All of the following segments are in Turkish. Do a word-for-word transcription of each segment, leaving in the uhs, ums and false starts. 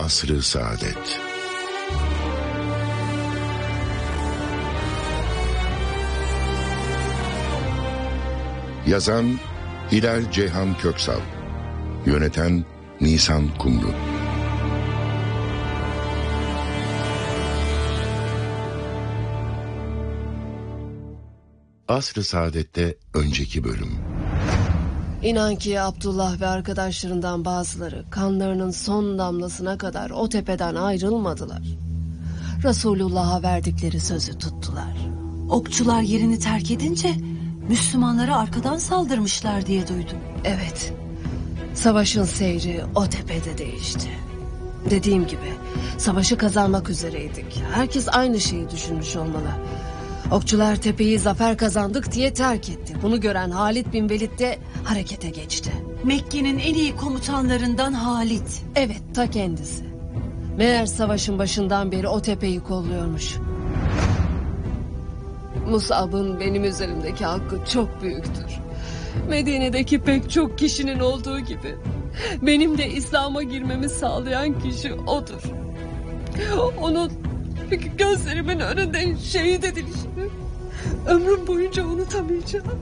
Asr-ı Saadet. Yazan Hilal Ceyhan Köksal, yöneten Nisan Kumru. Asr-ı Saadet'te önceki bölüm. İnan ki Abdullah ve arkadaşlarından bazıları kanlarının son damlasına kadar o tepeden ayrılmadılar. Resulullah'a verdikleri sözü tuttular. Okçular yerini terk edince Müslümanlara arkadan saldırmışlar diye duydum. Evet, savaşın seyri o tepede değişti. Dediğim gibi savaşı kazanmak üzereydik. Herkes aynı şeyi düşünmüş olmalı. Okçular tepeyi zafer kazandık diye terk etti. Bunu gören Halid bin Velid de harekete geçti. Mekke'nin en iyi komutanlarından Halid. Evet, ta kendisi. Meğer savaşın başından beri o tepeyi kolluyormuş. Mus'ab'ın benim üzerimdeki hakkı çok büyüktür. Medine'deki pek çok kişinin olduğu gibi benim de İslam'a girmemi sağlayan kişi odur. Onun gözlerimin önünde şehit edilişini ömrüm boyunca unutamayacağım.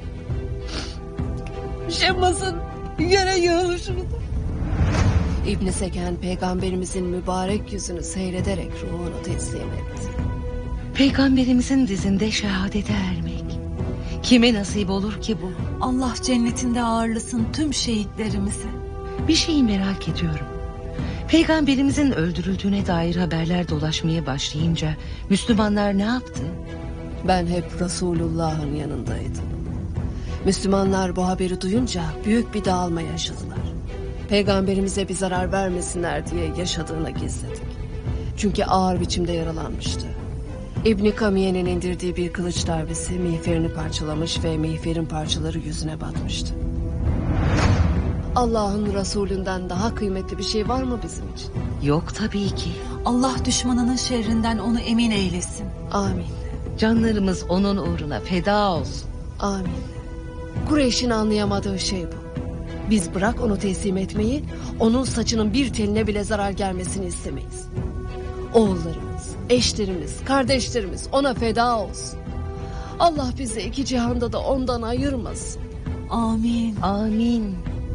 Şemmas'ın yere yığılışını da. İbn Seken peygamberimizin mübarek yüzünü seyrederek ruhunu teslim etti. Peygamberimizin dizinde şehadete ermek kime nasip olur ki bu? Allah cennetinde ağırlasın tüm şehitlerimizi. Bir şeyi merak ediyorum. Peygamberimizin öldürüldüğüne dair haberler dolaşmaya başlayınca Müslümanlar ne yaptı? Ben hep Resulullah'ın yanındaydım. Müslümanlar bu haberi duyunca büyük bir dağılma yaşadılar. Peygamberimize bir zarar vermesinler diye yaşadığını gizledik. Çünkü ağır biçimde yaralanmıştı. İbn Kamiye'nin indirdiği bir kılıç darbesi miğferini parçalamış ve miğferin parçaları yüzüne batmıştı. Allah'ın Resulünden daha kıymetli bir şey var mı bizim için? Yok tabii ki. Allah düşmanının şerrinden onu emin eylesin. Amin. Canlarımız onun uğruna feda olsun. Amin. Kureyş'in anlayamadığı şey bu. Biz bırak onu teslim etmeyi, onun saçının bir teline bile zarar gelmesini istemeyiz. Oğullarımız, eşlerimiz, kardeşlerimiz ona feda olsun. Allah bizi iki cihanda da ondan ayırmasın. Amin. Amin.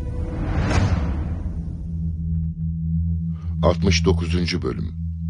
altmış dokuzuncu bölüm.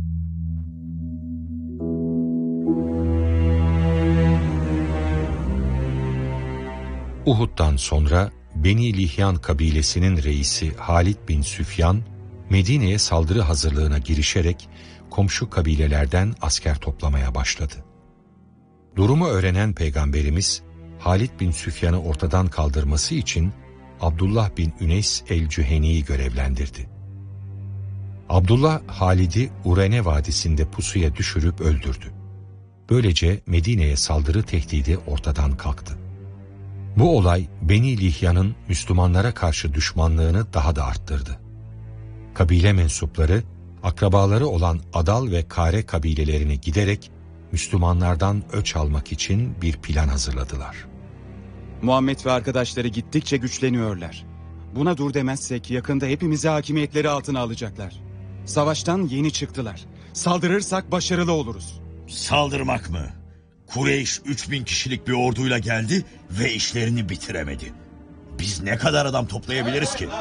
Uhud'dan sonra Beni Lihyan kabilesinin reisi Halid bin Süfyan, Medine'ye saldırı hazırlığına girişerek komşu kabilelerden asker toplamaya başladı. Durumu öğrenen Peygamberimiz, Halid bin Süfyan'ı ortadan kaldırması için Abdullah bin Üneys el-Cüheni'yi görevlendirdi. Abdullah, Halid'i Urene Vadisi'nde pusuya düşürüp öldürdü. Böylece Medine'ye saldırı tehdidi ortadan kalktı. Bu olay Beni Lihyan'ın Müslümanlara karşı düşmanlığını daha da arttırdı. Kabile mensupları, akrabaları olan Adal ve Kare kabilelerini giderek Müslümanlardan öç almak için bir plan hazırladılar. Muhammed ve arkadaşları gittikçe güçleniyorlar. Buna dur demezsek yakında hepimizi hakimiyetleri altına alacaklar. Savaştan yeni çıktılar. Saldırırsak başarılı oluruz. Saldırmak mı? Kureyş üç bin kişilik bir orduyla geldi ve işlerini bitiremedi. Biz ne kadar adam toplayabiliriz ki?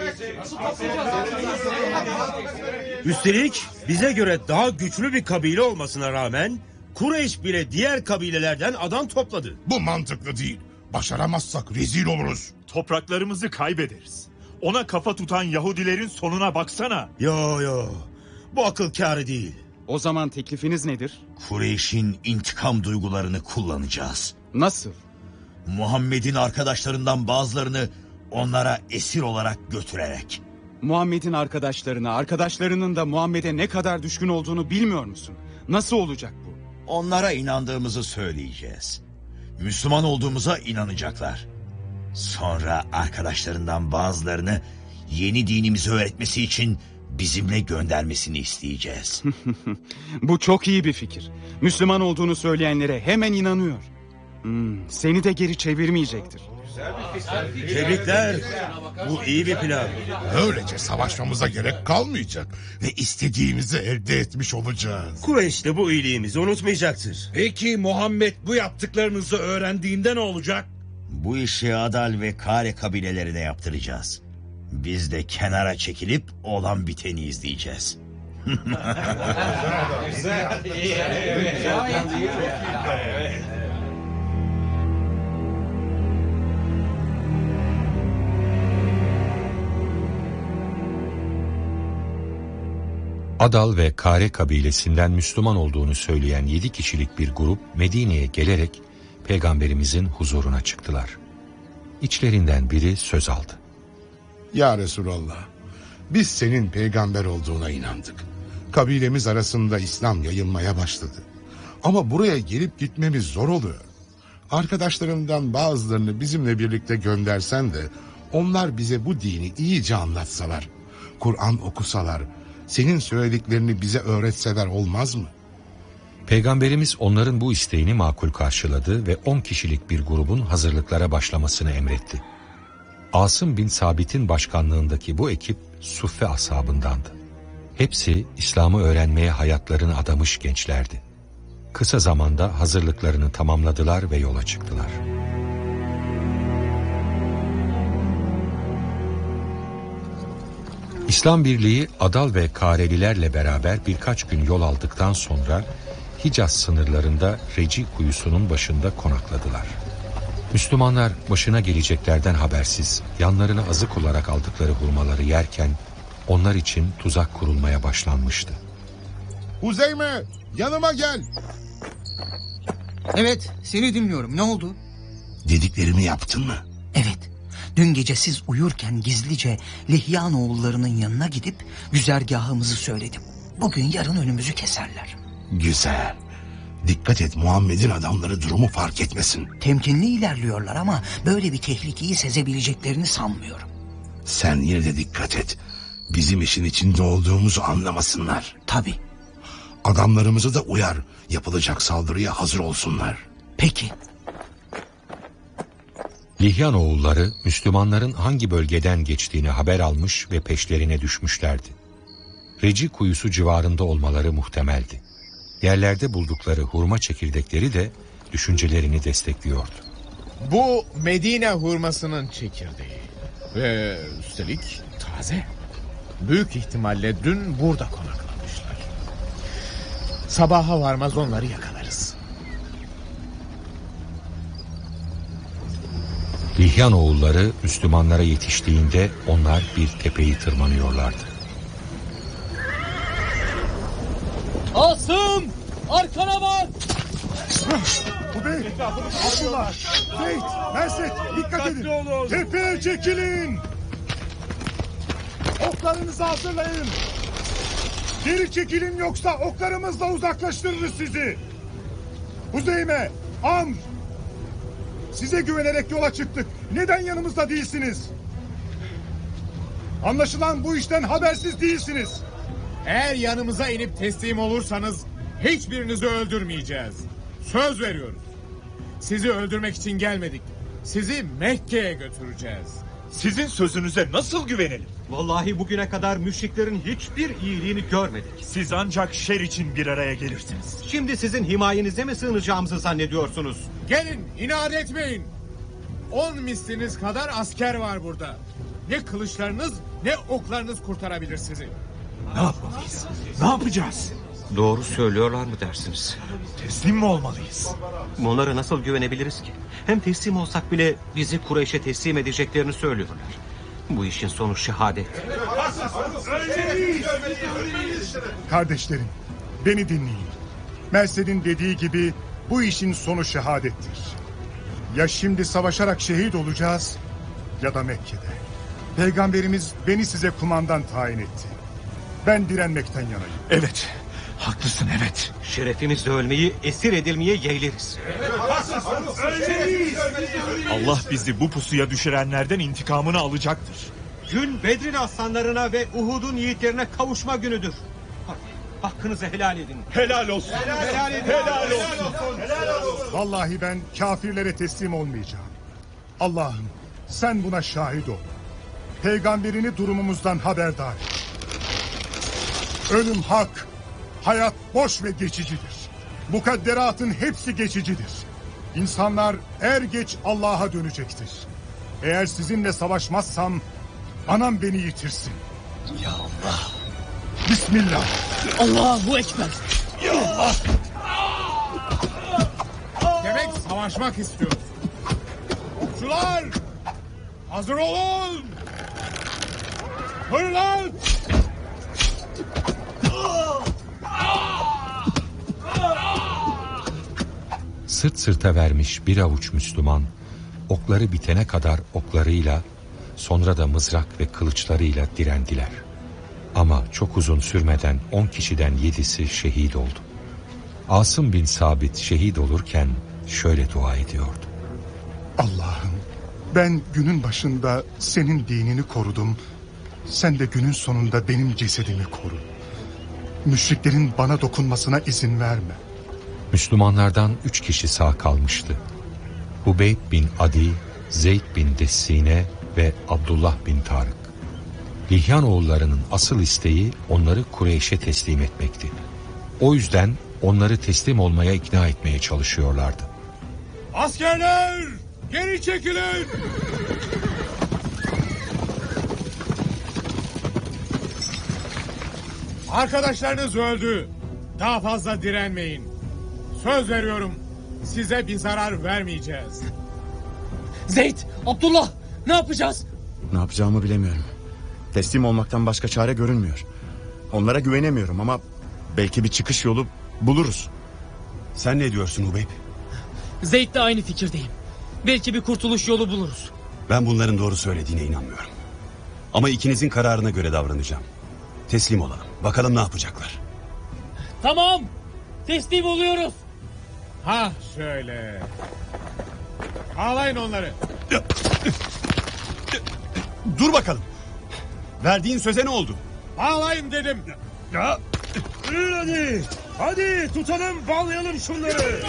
Üstelik bize göre daha güçlü bir kabile olmasına rağmen Kureyş bile diğer kabilelerden adam topladı. Bu mantıklı değil. Başaramazsak rezil oluruz. Topraklarımızı kaybederiz. Ona kafa tutan Yahudilerin sonuna baksana. Yo yo, bu akıl kârı değil. O zaman teklifiniz nedir? Kureyş'in intikam duygularını kullanacağız. Nasıl? Muhammed'in arkadaşlarından bazılarını onlara esir olarak götürerek. Muhammed'in arkadaşlarına, arkadaşlarının da Muhammed'e ne kadar düşkün olduğunu bilmiyor musun? Nasıl olacak bu? Onlara inandığımızı söyleyeceğiz. Müslüman olduğumuza inanacaklar. Sonra arkadaşlarından bazılarını yeni dinimizi öğretmesi için bizimle göndermesini isteyeceğiz. Bu çok iyi bir fikir. Müslüman olduğunu söyleyenlere hemen inanıyor. Hmm, seni de geri çevirmeyecektir. Tebrikler. Bu iyi bir plan. Böylece savaşmamıza gerek kalmayacak ve istediğimizi elde etmiş olacağız. Kureyş de bu iyiliğimizi unutmayacaktır. Peki Muhammed bu yaptıklarınızı öğrendiğinde ne olacak? Bu işi Adal ve Kare kabilelerine yaptıracağız. Biz de kenara çekilip olan biteni izleyeceğiz. Adal ve Kare kabilesinden Müslüman olduğunu söyleyen yedi kişilik bir grup Medine'ye gelerek Peygamberimizin huzuruna çıktılar. İçlerinden biri söz aldı. Ya Resulallah, biz senin peygamber olduğuna inandık. Kabilemiz arasında İslam yayılmaya başladı. Ama buraya gelip gitmemiz zor oluyor. Arkadaşlarımdan bazılarını bizimle birlikte göndersen de onlar bize bu dini iyice anlatsalar, Kur'an okusalar, senin söylediklerini bize öğretseler olmaz mı? Peygamberimiz onların bu isteğini makul karşıladı ve on kişilik bir grubun hazırlıklara başlamasını emretti. Asım bin Sabit'in başkanlığındaki bu ekip Suffe ashabındandı. Hepsi İslam'ı öğrenmeye hayatlarını adamış gençlerdi. Kısa zamanda hazırlıklarını tamamladılar ve yola çıktılar. İslam Birliği Adal ve Karelilerle beraber birkaç gün yol aldıktan sonra Hicaz sınırlarında Reci kuyusunun başında konakladılar. Müslümanlar başına geleceklerden habersiz yanlarına azık olarak aldıkları hurmaları yerken onlar için tuzak kurulmaya başlanmıştı. Huzeyme, yanıma gel. Evet, seni dinliyorum. Ne oldu? Dediklerimi yaptın mı? Evet. Dün gece siz uyurken gizlice Lihyan oğullarının yanına gidip güzergahımızı söyledim. Bugün yarın önümüzü keserler. Güzel. Dikkat et, Muhammed'in adamları durumu fark etmesin. Temkinli ilerliyorlar ama böyle bir tehlikeyi sezebileceklerini sanmıyorum. Sen yine de dikkat et. Bizim işin içinde olduğumuzu anlamasınlar. Tabii. Adamlarımızı da uyar. Yapılacak saldırıya hazır olsunlar. Peki. Lihyan oğulları Müslümanların hangi bölgeden geçtiğini haber almış ve peşlerine düşmüşlerdi. Reci kuyusu civarında olmaları muhtemeldi. Yerlerde buldukları hurma çekirdekleri de düşüncelerini destekliyordu. Bu Medine hurmasının çekirdeği. Ve üstelik taze. Büyük ihtimalle dün burada konaklamışlar. Sabaha varmaz onları yakalarız. Lihyan oğulları Müslümanlara yetiştiğinde onlar bir tepeyi tırmanıyorlardı. Asım! Arkana bak! Ubey, Abdullah, Zeyd, Merset, dikkat edin. Tepeye çekilin. Oklarınızı hazırlayın. Geri çekilin yoksa oklarımızla uzaklaştırırız sizi. Huzeyme, Amr. Size güvenerek yola çıktık. Neden yanımızda değilsiniz? Anlaşılan bu işten habersiz değilsiniz. Eğer yanımıza inip teslim olursanız hiçbirinizi öldürmeyeceğiz. Söz veriyoruz. Sizi öldürmek için gelmedik. Sizi Mekke'ye götüreceğiz. Sizin sözünüze nasıl güvenelim? Vallahi bugüne kadar müşriklerin hiçbir iyiliğini görmedik. Siz ancak şer için bir araya gelirsiniz. Şimdi sizin himayenize mi sığınacağımızı zannediyorsunuz? Gelin, inat etmeyin. On misliniz kadar asker var burada. Ne kılıçlarınız ne oklarınız kurtarabilir sizi. Ne yapmalıyız? Ne yapacağız? Doğru söylüyorlar mı dersiniz? Teslim mi olmalıyız? Onlara nasıl güvenebiliriz ki? Hem teslim olsak bile bizi Kureyş'e teslim edeceklerini söylüyorlar. Bu işin sonu şehadet. Kardeşlerim, beni dinleyin. Mersed'in dediği gibi bu işin sonu şehadettir. Ya şimdi savaşarak şehit olacağız ya da Mekke'de. Peygamberimiz beni size kumandan tayin etti. Ben direnmekten yanayım. Evet, haklısın evet. Şerefimizle ölmeyi, esir edilmeyi yeğleriz. Allah bizi bu pusuya düşürenlerden intikamını alacaktır. Gün Bedir'in aslanlarına ve Uhud'un yiğitlerine kavuşma günüdür. Hakkınızı helal edin. Helal olsun. Helal, helal edin. Helal olsun. Vallahi ben kafirlere teslim olmayacağım. Allah'ım sen buna şahit ol. Peygamberini durumumuzdan haberdar et. Ölüm hak, hayat boş ve geçicidir. Mukadderatın hepsi geçicidir. İnsanlar er geç Allah'a dönecektir. Eğer sizinle savaşmazsam anam beni yitirsin. Ya Allah. Bismillah. Allahu Ekber. Ya Allah. Demek savaşmak istiyoruz. Okçular! Hazır olun! Fırlat! Sırt sırta vermiş bir avuç Müslüman, okları bitene kadar oklarıyla, sonra da mızrak ve kılıçlarıyla direndiler. Ama çok uzun sürmeden on kişiden yedisi şehit oldu. Asım bin Sabit şehit olurken şöyle dua ediyordu. Allah'ım ben günün başında senin dinini korudum. Sen de günün sonunda benim cesedimi koru. Müşriklerin bana dokunmasına izin verme. Müslümanlardan üç kişi sağ kalmıştı. Hubeyb bin Adi, Zeyd bin Dessine ve Abdullah bin Tarık. Lihyan oğullarının asıl isteği onları Kureyş'e teslim etmekti. O yüzden onları teslim olmaya ikna etmeye çalışıyorlardı. Askerler! Geri çekilin! Arkadaşlarınız öldü. Daha fazla direnmeyin. Söz veriyorum. Size bir zarar vermeyeceğiz. Zeyd, Abdullah ne yapacağız? Ne yapacağımı bilemiyorum. Teslim olmaktan başka çare görünmüyor. Onlara güvenemiyorum ama belki bir çıkış yolu buluruz. Sen ne diyorsun Hubeyb? Zeyd'le aynı fikirdeyim. Belki bir kurtuluş yolu buluruz. Ben bunların doğru söylediğine inanmıyorum. Ama ikinizin kararına göre davranacağım. Teslim olalım. Bakalım ne yapacaklar. Tamam. Teslim oluyoruz. Ha şöyle. Ağlayın onları. Dur bakalım. Verdiğin söze ne oldu? Ağlayın dedim. Ya. Hadi. Hadi tutalım, bağlayalım şunları.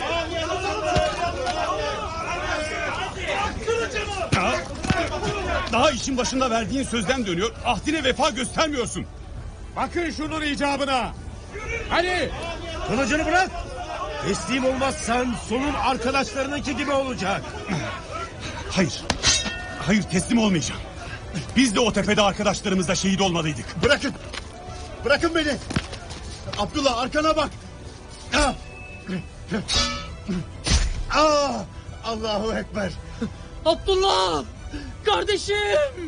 Ya. Daha işin başında verdiğin sözden dönüyor. Ahdine vefa göstermiyorsun. Bakın şunun icabına. Hadi. Kılıcını bırak. Teslim olmazsan sonun arkadaşlarınınki gibi olacak. Hayır. Hayır teslim olmayacağım. Biz de o tepede arkadaşlarımızla şehit olmalıydık. Bırakın. Bırakın beni. Abdullah arkana bak. Ah. Ah. Allahu Ekber. Abdullah. Kardeşim.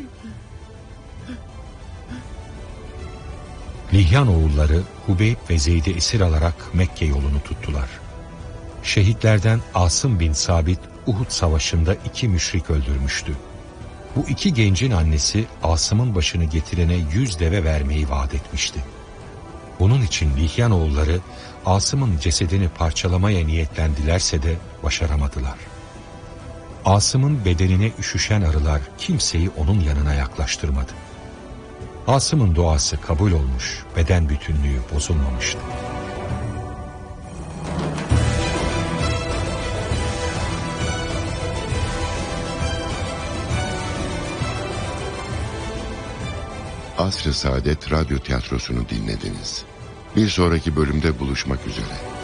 Lihyan oğulları Hubeyb ve Zeyd'i esir alarak Mekke yolunu tuttular. Şehitlerden Asım bin Sabit Uhud Savaşı'nda iki müşrik öldürmüştü. Bu iki gencin annesi Asım'ın başını getirene yüz deve vermeyi vaat etmişti. Bunun için Lihyan oğulları Asım'ın cesedini parçalamaya niyetlendilerse de başaramadılar. Asım'ın bedenine üşüşen arılar kimseyi onun yanına yaklaştırmadı. Asım'ın duası kabul olmuş, beden bütünlüğü bozulmamıştı. Asr-ı Saadet Radyo Tiyatrosu'nu dinlediniz. Bir sonraki bölümde buluşmak üzere.